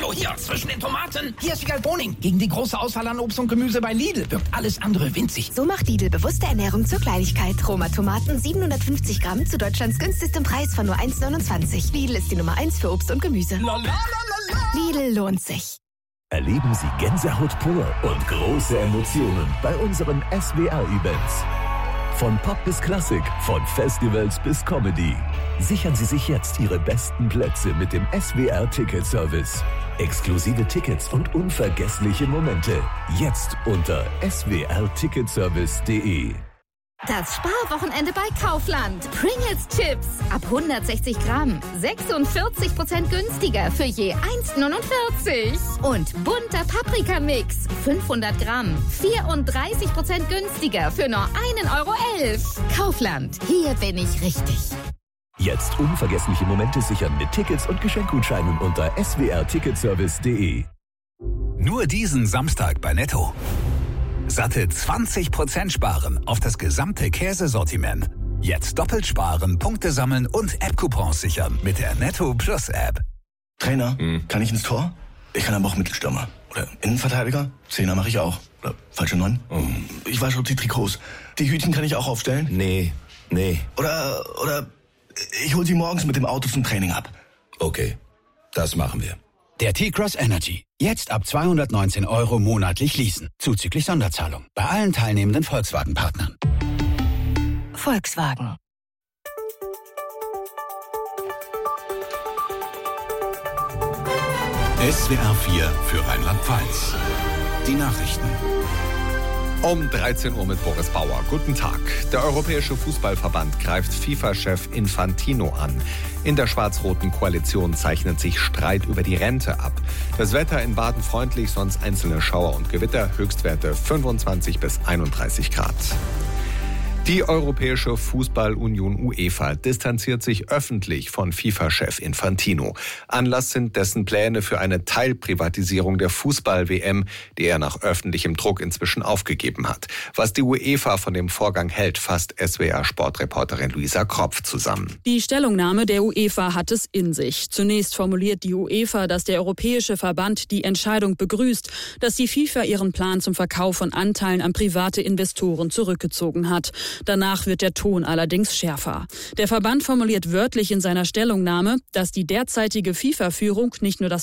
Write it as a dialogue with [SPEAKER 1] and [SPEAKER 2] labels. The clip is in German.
[SPEAKER 1] Hallo, hier, zwischen den Tomaten. Hier ist Wiegald Boning. Gegen die große Auswahl an Obst und Gemüse bei Lidl wirkt alles andere winzig.
[SPEAKER 2] So macht Lidl bewusste Ernährung zur Kleinigkeit. Roma Tomaten 750 Gramm zu Deutschlands günstigstem Preis von nur 1,29. Lidl ist die Nummer 1 für Obst und Gemüse. Lidl lohnt sich.
[SPEAKER 3] Erleben Sie Gänsehaut pur und große Emotionen bei unseren SWR-Events. Von Pop bis Klassik, von Festivals bis Comedy. Sichern Sie sich jetzt Ihre besten Plätze mit dem SWR-Ticket-Service. Exklusive Tickets und unvergessliche Momente. Jetzt unter swrticketservice.de.
[SPEAKER 4] Das Sparwochenende bei Kaufland. Pringles Chips ab 160 Gramm. 46% günstiger für je 1,49. Und bunter Paprikamix. 500 Gramm. 34% günstiger für nur 1,11 Euro. Kaufland. Hier bin ich richtig.
[SPEAKER 3] Jetzt unvergessliche Momente sichern mit Tickets und Geschenkgutscheinen unter swrticketservice.de.
[SPEAKER 5] Nur diesen Samstag bei Netto. Satte 20% sparen auf das gesamte Käsesortiment. Jetzt doppelt sparen, Punkte sammeln und App-Coupons sichern mit der Netto Plus App.
[SPEAKER 6] Trainer, kann ich ins Tor? Ich kann aber auch Mittelstürmer. Oder Innenverteidiger? Zehner mache ich auch. Oder falsche 9? Ich wasche die Trikots. Die Hütchen kann ich auch aufstellen?
[SPEAKER 7] Nee.
[SPEAKER 6] Oder ich hol sie morgens mit dem Auto zum Training ab.
[SPEAKER 7] Okay, das machen wir.
[SPEAKER 8] Der T-Cross Energy. Jetzt ab 219 € monatlich leasen. Zuzüglich Sonderzahlung. Bei allen teilnehmenden Volkswagen-Partnern.
[SPEAKER 2] Volkswagen.
[SPEAKER 9] SWR 4 für Rheinland-Pfalz. Die Nachrichten.
[SPEAKER 10] Um 13 Uhr mit Boris Bauer. Guten Tag. Der Europäische Fußballverband greift FIFA-Chef Infantino an. In der schwarz-roten Koalition zeichnet sich Streit über die Rente ab. Das Wetter in Baden freundlich, sonst einzelne Schauer und Gewitter. Höchstwerte 25 bis 31 Grad. Die Europäische Fußballunion UEFA distanziert sich öffentlich von FIFA-Chef Infantino. Anlass sind dessen Pläne für eine Teilprivatisierung der Fußball-WM, die er nach öffentlichem Druck inzwischen aufgegeben hat. Was die UEFA von dem Vorgang hält, fasst SWR-Sportreporterin Luisa Kropf zusammen.
[SPEAKER 11] Die Stellungnahme der UEFA hat es in sich. Zunächst formuliert die UEFA, dass der Europäische Verband die Entscheidung begrüßt, dass die FIFA ihren Plan zum Verkauf von Anteilen an private Investoren zurückgezogen hat. Danach wird der Ton allerdings schärfer. Der Verband formuliert wörtlich in seiner Stellungnahme, dass die derzeitige FIFA-Führung nicht nur das